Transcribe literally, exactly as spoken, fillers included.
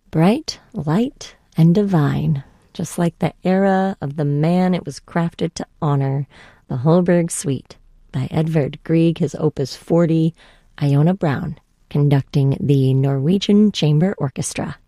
bright, light, and divine, just like the era of the man it was crafted to honor, the Holberg Suite by Edvard Grieg, his Opus forty, Iona Brown conducting the Norwegian Chamber Orchestra.